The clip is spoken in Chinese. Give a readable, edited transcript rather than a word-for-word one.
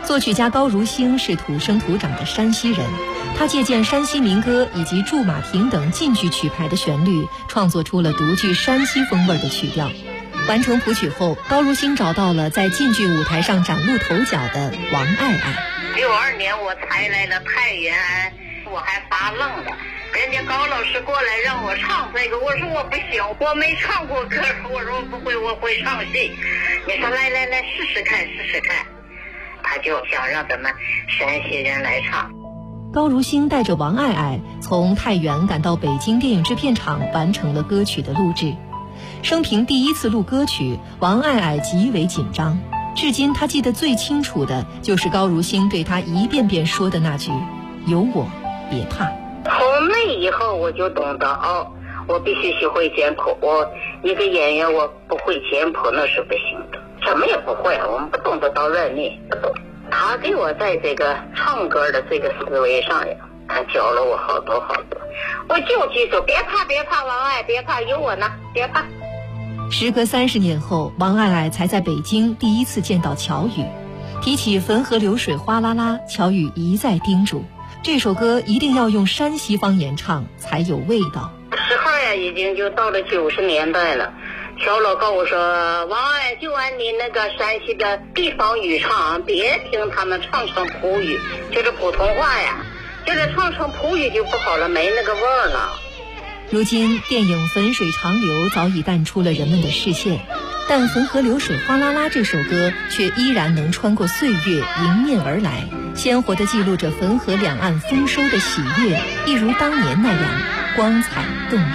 作曲家高如星是土生土长的山西人，他借鉴山西民歌以及驻马亭等晋剧曲牌的旋律，创作出了独具山西风味的曲调。完成谱曲后，高如星找到了在晋剧舞台上崭露头角的王爱爱。 62年我才来了太原，我还发愣了。人家高老师过来让我唱这个，我说我不行，我没唱过歌，我说我不会，我会唱戏。你说来试试看。他就想让咱们山西人来唱。 高如星带着王爱爱从太原赶到北京电影制片厂，完成了歌曲的录制。生平第一次录歌曲，王爱爱极为紧张。至今他记得最清楚的就是高如星对他一遍遍说的那句：“有我，别怕。” 从那以后我就懂得我必须学会简谱。我一个演员，我不会简谱那是不行的，什么也不会，我们不懂得到人力，不懂。他给我在这个唱歌的这个思维上呀，他教了我好多，我就记住别怕，王爱，别怕，有我呢，别怕。 时隔30年后，王爱爱才在北京第一次见到乔羽。提起汾河流水哗啦啦，乔羽一再叮嘱，这首歌一定要用山西方言唱才有味道。 时候呀，已经就到了90年代了。乔老告我说，王爱，就按你那个山西的地方语唱，别听他们唱成普语，就是普通话呀，就是唱成普语就不好了，没那个味儿了。 如今电影《汾水长流》早已淡出了人们的视线，但《汾河流水哗啦啦》这首歌却依然能穿过岁月迎面而来，鲜活地记录着汾河两岸丰收的喜悦，一如当年那样光彩动人。